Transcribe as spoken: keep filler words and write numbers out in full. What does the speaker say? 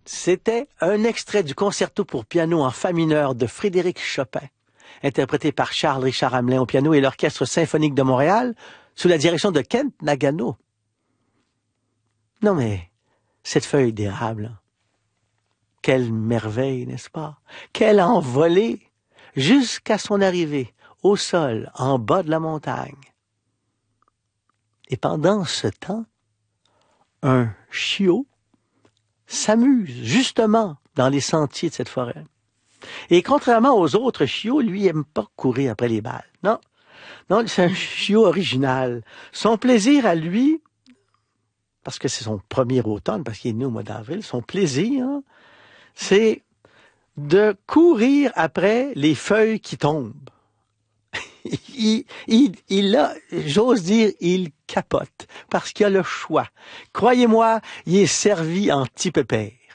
C'était un extrait du concerto pour piano en fa mineur de Frédéric Chopin, interprété par Charles Richard Hamelin au piano et l'Orchestre symphonique de Montréal, sous la direction de Kent Nagano. Non mais, cette feuille d'érable, quelle merveille, n'est-ce pas? Quelle envolée, jusqu'à son arrivée au sol, en bas de la montagne. Et pendant ce temps, un chiot s'amuse justement dans les sentiers de cette forêt. Et contrairement aux autres chiots, lui, il aime pas courir après les balles. Non, non, c'est un chiot original. Son plaisir à lui, parce que c'est son premier automne, parce qu'il est né au mois d'avril, son plaisir, c'est de courir après les feuilles qui tombent. Il, il, il a, j'ose dire, il capote, parce qu'il a le choix. Croyez-moi, il est servi en petit pépère.